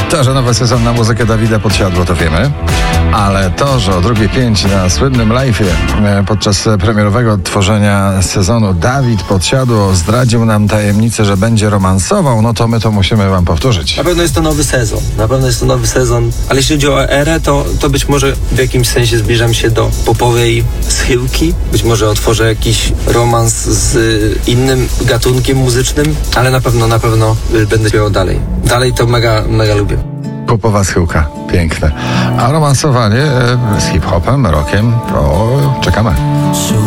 To, że nowy sezon na muzykę Dawida Podsiadło, to wiemy. Ale to, że o 2:05 na słynnym live'ie podczas premierowego odtworzenia sezonu Dawid Podsiadło zdradził nam tajemnicę, że będzie romansował, no to my to musimy wam powtórzyć. Na pewno jest to nowy sezon, ale jeśli chodzi o erę, to być może w jakimś sensie zbliżam się do popowej schyłki. Być może otworzę jakiś romans z innym gatunkiem muzycznym, ale na pewno będę śpiewał dalej. Dalej to mega lubię. Popowa schyłka, piękne. A romansowanie z hip-hopem, rockiem, to czekamy.